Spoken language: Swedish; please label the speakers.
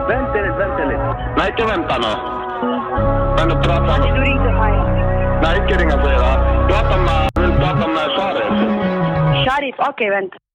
Speaker 1: Vänta lite.
Speaker 2: Nej, inte vänta nu. Men du pratar med...
Speaker 3: Du ringde mig.
Speaker 2: Nej, inte ringa sig då. Prata med Sharif.
Speaker 3: Sharif, okej, vänta.